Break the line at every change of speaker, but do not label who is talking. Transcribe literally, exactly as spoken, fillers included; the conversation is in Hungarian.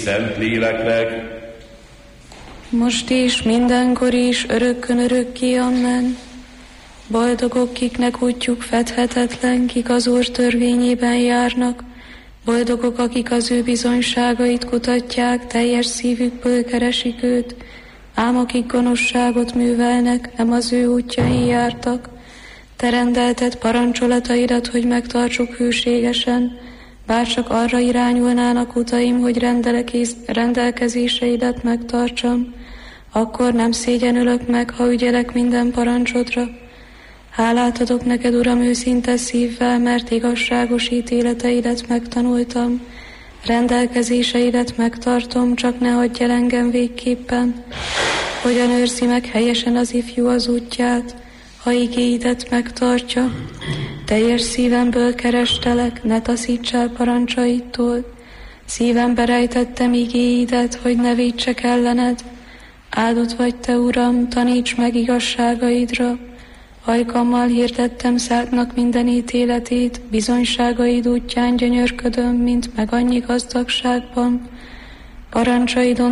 szent léleknek,
most is, mindenkor is, örökkön örökké, amen. Boldogok, kiknek útjuk fedhetetlen, kik az Úr törvényében járnak. Boldogok, akik az ő bizonyságait kutatják, teljes szívükből keresik őt. Ám akik gonoszságot művelnek, nem az ő útjain jártak. Te rendelted parancsolataidat, hogy megtartsuk hűségesen, bárcsak arra irányulnának utaim, hogy rendelkezéseidet megtartsam, akkor nem szégyenülök meg, ha ügyelek minden parancsodra. Hálát adok neked, Uram, őszinte szívvel, mert igazságos ítéleteidet megtanultam. Rendelkezéseidet megtartom, csak ne hagyj el engem végképpen. Hogyan őrzi meg helyesen az ifjú az útját, ha igéidet megtartja. Teljes szívemből kerestelek, ne taszíts el parancsaidtól. Szívembe rejtettem igéidet, hogy ne vétsek ellened. Áldott vagy te, Uram, taníts meg igazságaidra. Hajkammal hirdettem szátnak minden ítéletét, bizonyságaid útján gyönyörködöm, mint meg annyi gazdagságban. Parancsaidon